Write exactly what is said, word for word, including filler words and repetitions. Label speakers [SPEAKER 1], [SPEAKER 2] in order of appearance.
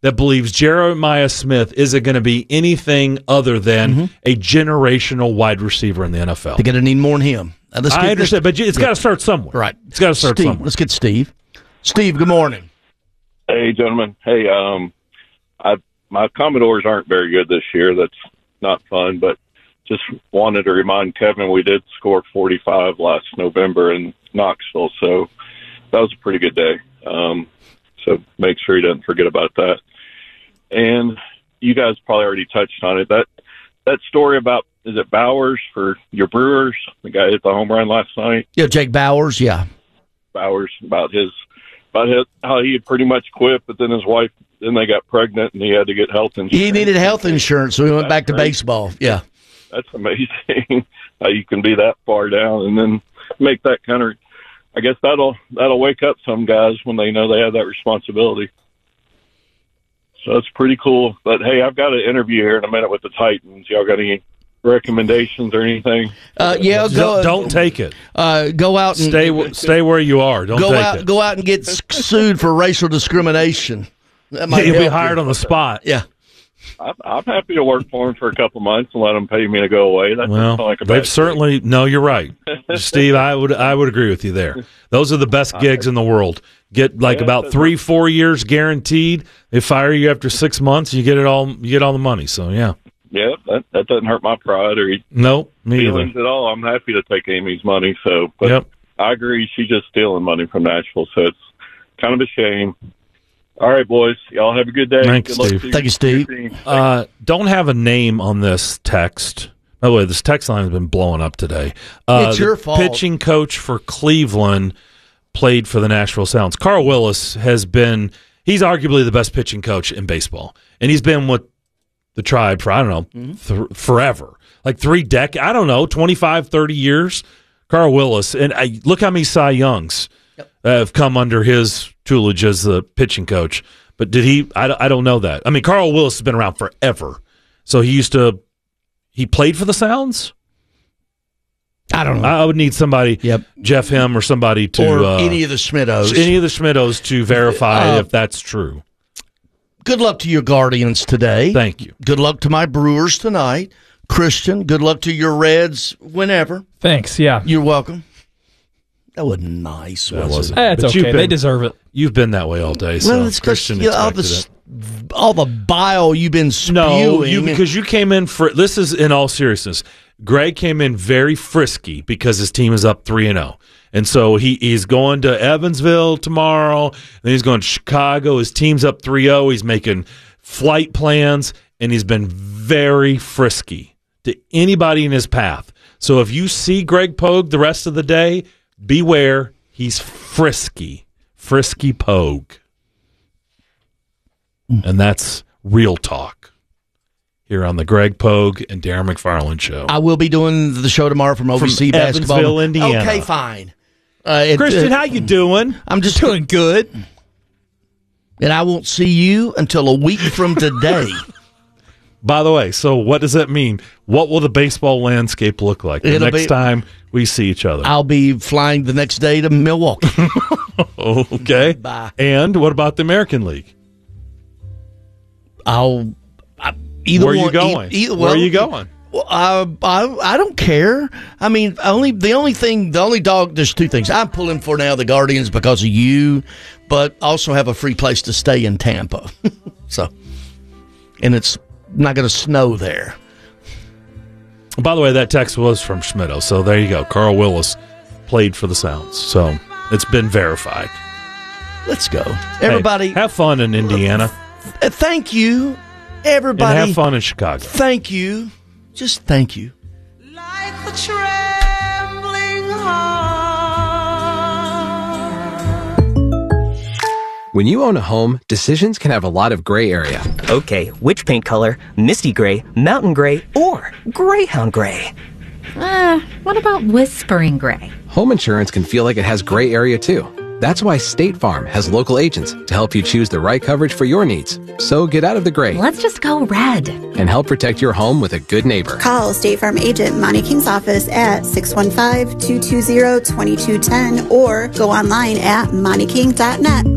[SPEAKER 1] that believes Jeremiah Smith isn't going to be anything other than mm-hmm. a generational wide receiver in the N F L.
[SPEAKER 2] They're going to need more than him. Uh, let's
[SPEAKER 1] I
[SPEAKER 2] get,
[SPEAKER 1] understand, but it's yeah. got to start somewhere.
[SPEAKER 2] Right.
[SPEAKER 1] It's got to start
[SPEAKER 2] Steve,
[SPEAKER 1] somewhere.
[SPEAKER 2] Let's get Steve. Steve, good morning.
[SPEAKER 3] Hey, gentlemen. Hey, um, I, my Commodores aren't very good this year. That's not fun, but just wanted to remind Kevin we did score forty-five last November in Knoxville, so that was a pretty good day. Um, so make sure he doesn't forget about that. And you guys probably already touched on it. That that story about, is it Bowers for your Brewers? The guy hit the home run last night.
[SPEAKER 2] Yeah, Jake Bowers, yeah.
[SPEAKER 3] Bowers, about his, about his, how he had pretty much quit, but then his wife, then they got pregnant and he had to get health insurance.
[SPEAKER 2] He needed health insurance, so he went back to baseball. Yeah.
[SPEAKER 3] That's amazing how you can be that far down and then make that kind of, I guess that'll, that'll wake up some guys when they know they have that responsibility. So that's pretty cool. But, hey, I've got an interview here in a minute with the Titans. Y'all got any recommendations or anything?
[SPEAKER 2] Uh, yeah, go,
[SPEAKER 1] don't, don't take it.
[SPEAKER 2] Uh, go out and
[SPEAKER 1] stay stay where you are. Don't
[SPEAKER 2] go
[SPEAKER 1] take
[SPEAKER 2] out,
[SPEAKER 1] it.
[SPEAKER 2] Go out and get sued for racial discrimination. That might
[SPEAKER 1] yeah, you'll be
[SPEAKER 2] help
[SPEAKER 1] hired
[SPEAKER 2] you.
[SPEAKER 1] on the spot.
[SPEAKER 2] Yeah.
[SPEAKER 3] I'm, I'm happy to work for them for a couple months and let them pay me to go away. That
[SPEAKER 1] well,
[SPEAKER 3] like a
[SPEAKER 1] they've certainly. Thing. No, you're right, Steve. I would I would agree with you there. Those are the best gigs in the world. Get like yeah, about three, four years guaranteed. They fire you after six months. You get it all. You get all the money. So yeah.
[SPEAKER 3] Yeah, that that doesn't hurt my pride or
[SPEAKER 1] nope, me
[SPEAKER 3] feelings
[SPEAKER 1] either.
[SPEAKER 3] at all. I'm happy to take Amy's money. So, but
[SPEAKER 1] yep.
[SPEAKER 3] I agree. She's just stealing money from Nashville. So it's kind of a shame. All right, boys. Y'all have a good day.
[SPEAKER 1] Thanks,
[SPEAKER 3] good
[SPEAKER 1] Steve.
[SPEAKER 2] Thank you, Steve.
[SPEAKER 1] Uh, don't have a name on this text. By the way, this text line has been blowing up today. Uh,
[SPEAKER 2] it's your fault.
[SPEAKER 1] Pitching coach for Cleveland played for the Nashville Sounds. Carl Willis has been, he's arguably the best pitching coach in baseball. And he's been with the Tribe for, I don't know, mm-hmm. th- forever. Like three decades, I don't know, twenty-five, thirty years. Carl Willis. And I, look how many Cy Youngs yep. uh, have come under his tutelage as the pitching coach. But did he, I, I don't know that. I mean, Carl Willis has been around forever. So he used to, he played for the Sounds?
[SPEAKER 2] I don't know.
[SPEAKER 1] I would need somebody,
[SPEAKER 2] yep.
[SPEAKER 1] Jeff Him or somebody to.
[SPEAKER 2] Or
[SPEAKER 1] uh,
[SPEAKER 2] any of the Schmittos.
[SPEAKER 1] Any of the Schmittos to verify
[SPEAKER 2] uh,
[SPEAKER 1] if that's true.
[SPEAKER 2] Good luck to your Guardians today.
[SPEAKER 1] Thank you.
[SPEAKER 2] Good luck to my Brewers tonight. Christian, good luck to your Reds whenever.
[SPEAKER 4] Thanks, yeah.
[SPEAKER 2] You're welcome. That wasn't nice,
[SPEAKER 1] that
[SPEAKER 2] was
[SPEAKER 1] wasn't.
[SPEAKER 2] it?
[SPEAKER 4] That's okay. Been, they deserve it.
[SPEAKER 1] You've been that way all day, so
[SPEAKER 2] well, it's
[SPEAKER 1] Christian
[SPEAKER 2] you know, all,
[SPEAKER 1] expected
[SPEAKER 2] the,
[SPEAKER 1] it.
[SPEAKER 2] all the bile you've been spewing.
[SPEAKER 1] No, you, because you came in for, this is in all seriousness, Greg came in very frisky because his team is up three and oh. And so he, he's going to Evansville tomorrow, then he's going to Chicago. His team's up three oh. He's making flight plans, and he's been very frisky to anybody in his path. So if you see Greg Pogue the rest of the day, beware, he's frisky. Frisky Pogue. And that's real talk here on the Greg Pogue and Darren McFarland Show.
[SPEAKER 2] I will be doing the show tomorrow from O V C
[SPEAKER 1] from
[SPEAKER 2] basketball.
[SPEAKER 1] Evansville, Indiana.
[SPEAKER 2] Okay, fine. Uh, it,
[SPEAKER 1] Christian,
[SPEAKER 2] uh,
[SPEAKER 1] how you doing?
[SPEAKER 2] I'm just
[SPEAKER 4] doing good.
[SPEAKER 2] And I won't see you until a week from today.
[SPEAKER 1] By the way, so what does that mean? What will the baseball landscape look like the
[SPEAKER 2] It'll
[SPEAKER 1] next
[SPEAKER 2] be,
[SPEAKER 1] time we see each other?
[SPEAKER 2] I'll be flying the next day to Milwaukee.
[SPEAKER 1] Okay.
[SPEAKER 2] Bye.
[SPEAKER 1] And what about the American League?
[SPEAKER 2] I'll I, either
[SPEAKER 1] Where are you
[SPEAKER 2] one,
[SPEAKER 1] going?
[SPEAKER 2] E- either,
[SPEAKER 1] Where
[SPEAKER 2] well,
[SPEAKER 1] are you going?
[SPEAKER 2] Well, I, I I don't care. I mean, only the only thing, the only dog. There's two things I'm pulling for now: the Guardians because of you, but also have a free place to stay in Tampa. So, and it's not going to snow there.
[SPEAKER 1] By the way, that text was from Schmitto, so there you go. Carl Willis played for the Sounds, so it's been verified.
[SPEAKER 2] Let's go, everybody.
[SPEAKER 1] Hey, have fun in Indiana.
[SPEAKER 2] Uh, thank you, everybody.
[SPEAKER 1] And have fun in Chicago.
[SPEAKER 2] Thank you. Just thank you.
[SPEAKER 5] Like the trembling heart.
[SPEAKER 6] When you own a home, decisions can have a lot of gray area.
[SPEAKER 7] Okay, which paint color? Misty gray, mountain gray, or greyhound gray?
[SPEAKER 8] Uh, what about whispering gray?
[SPEAKER 6] Home insurance can feel like it has gray area too. That's why State Farm has local agents to help you choose the right coverage for your needs. So get out of the gray.
[SPEAKER 8] Let's just go red.
[SPEAKER 6] And help protect your home with a good neighbor.
[SPEAKER 9] Call State Farm agent Monty King's office at six one five, two two zero, two two one zero or go online at monty king dot net.